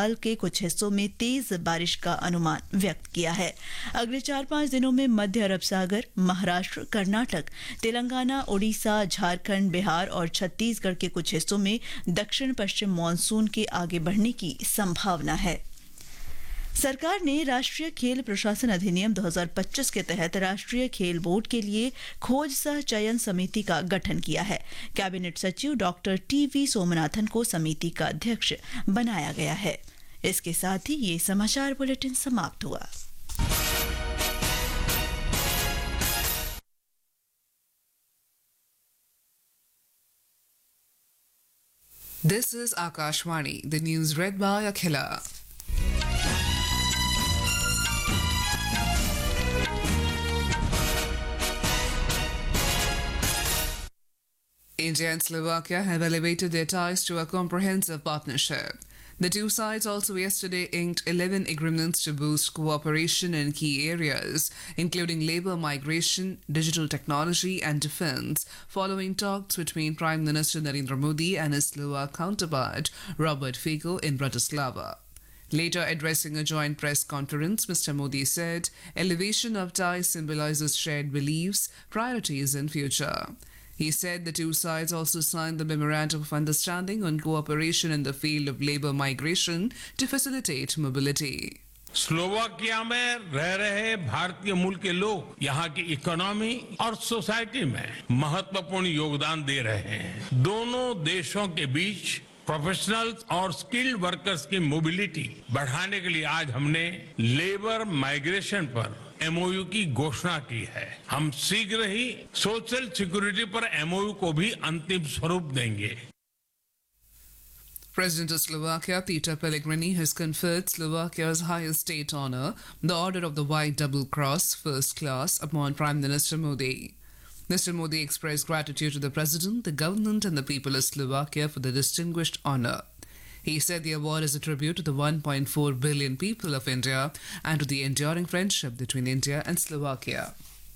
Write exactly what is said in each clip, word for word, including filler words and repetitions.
बंगाल के कुछ हिस्सों में तेज बारिश का अनुमान व्यक्त किया है। अगले चार पाँच दिनों में मध्य अरब सागर, महाराष्ट्र, कर्नाटक, तेलंगाना, ओडिशा, झारखंड, बिहार और छत्तीसगढ़ के कुछ हिस्सों में दक्षिण पश्चिम मानसून के आगे बढ़ने की संभावना है। सरकार ने राष्ट्रीय खेल प्रशासन अधिनियम दो हज़ार पच्चीस के तहत राष्ट्रीय खेल बोर्ड के लिए खोज सह चयन समिति का गठन किया है। कैबिनेट सचिव डॉक्टर टी वी सोमनाथन को समिति का अध्यक्ष बनाया गया है। इसके साथ ही ये समाचार बुलेटिन समाप्त हुआ। This is Akashvani, the news read by Akhila. India and Slovakia have elevated their ties to a comprehensive partnership. The two sides also yesterday inked eleven agreements to boost cooperation in key areas, including labour migration, digital technology and defence, following talks between Prime Minister Narendra Modi and his Slovak counterpart, Robert Fico, in Bratislava. Later addressing a joint press conference, Mister Modi said, elevation of ties symbolises shared beliefs, priorities and future. He said the two sides also signed the Memorandum of Understanding on cooperation in the field of labour migration to facilitate mobility. Slovakia में रह रहे भारतीय मूल के लोग यहाँ की economy और सोसाइटी में महत्वपूर्ण योगदान दे रहे हैं। दोनों देशों के बीच प्रोफेशनल्स और स्किल्ड वर्कर्स की मोबिलिटी बढ़ाने के लिए आज हमने लेबर माइग्रेशन पर एमओयू की घोषणा की है। हम शीघ्र ही सोशल सिक्योरिटी पर एमओयू को भी अंतिम स्वरूप देंगे। President of Slovakia, Peter Pellegrini, has conferred Slovakia's highest state honour, the Order of the White Double Cross, First Class, upon Prime Minister Modi. Mister Modi expressed gratitude to the President, the government and the people of Slovakia for the distinguished honour. He said the award is a tribute to the one point four billion people of India and to the enduring friendship between India and Slovakia.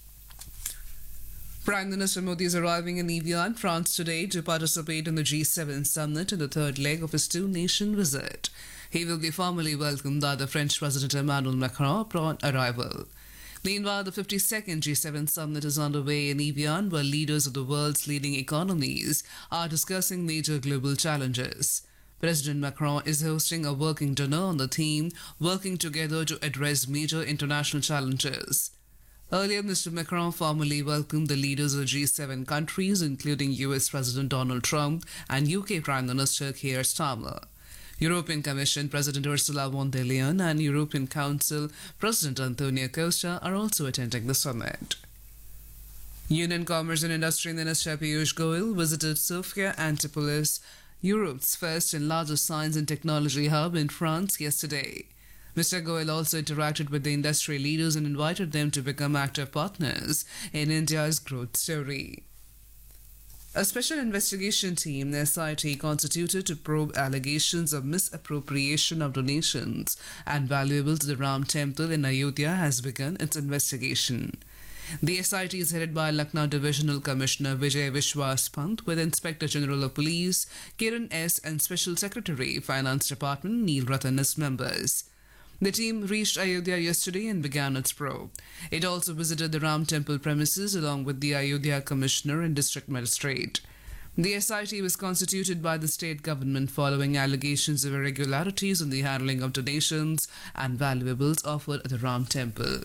Prime Minister Modi is arriving in Evian, France today to participate in the G seven summit in the third leg of his two-nation visit. He will be formally welcomed by the French President Emmanuel Macron upon arrival. Meanwhile, the fifty-second G seven summit is underway in Evian, where leaders of the world's leading economies are discussing major global challenges. President Macron is hosting a working dinner on the theme Working Together to Address Major International Challenges. Earlier, Mister Macron formally welcomed the leaders of G seven countries, including U S President Donald Trump and U K Prime Minister Keir Starmer. European Commission President Ursula von der Leyen and European Council President Antonio Costa are also attending the summit. Union Commerce and Industry Minister Piyush Goyal visited Sofia Antipolis, Europe's first and largest science and technology hub in France yesterday. Mister Goyal also interacted with the industry leaders and invited them to become active partners in India's growth story. A special investigation team, the S I T, constituted to probe allegations of misappropriation of donations and valuables to the Ram Temple in Ayodhya has begun its investigation. The S I T is headed by Lucknow Divisional Commissioner Vijay Vishwas Pant, with Inspector General of Police Kiran S. and Special Secretary Finance Department Neil Ratan as members. The team reached Ayodhya yesterday and began its probe. It also visited the Ram Temple premises along with the Ayodhya Commissioner and District Magistrate. The S I T was constituted by the state government following allegations of irregularities in the handling of donations and valuables offered at the Ram Temple.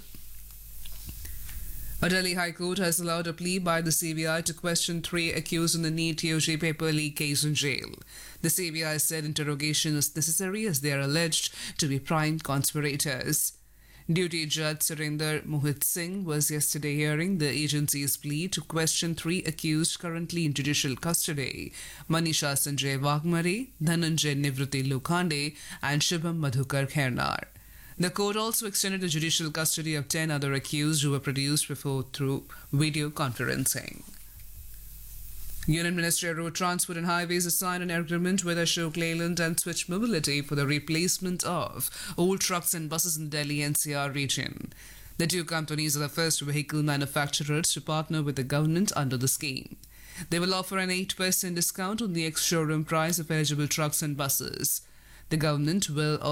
A Delhi High Court has allowed a plea by the C B I to question three accused in the NEET U G paper leak case in jail. The C B I said interrogation is necessary as they are alleged to be prime conspirators. Duty Judge Surinder Mohit Singh was yesterday hearing the agency's plea to question three accused currently in judicial custody: Manisha Sanjay Wagmare, Dhananjay Nivruti Lokhande, and Shubham Madhukar Khernar. The court also extended the judicial custody of ten other accused who were produced before through video conferencing. Union Ministry of Road Transport and Highways has signed an agreement with Ashok Leyland and Switch Mobility for the replacement of old trucks and buses in the Delhi N C R region. The two companies are the first vehicle manufacturers to partner with the government under the scheme. They will offer an eight percent discount on the ex-showroom price of eligible trucks and buses. The government will